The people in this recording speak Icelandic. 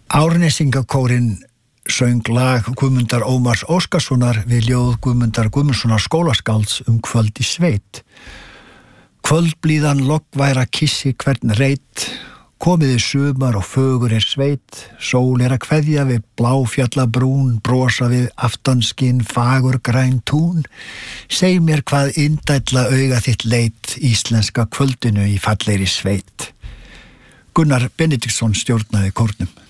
Árnesingakórinn söng lag Guðmundar Ómars Óskarssonar við ljóð Guðmundar Guðmundssonar skólaskálds kvöld í sveit. Kvöldblíðan loggværa kissi hvern reit, komiði sumar og fögur sveit, sól að kveðja við bláfjallabrún, brosa við aftanskinn fagur græn tún, seg mér hvað indælla auga þitt leit íslenska kvöldinu í fallegri sveit. Gunnar Benediktsson stjórnaði kórnum.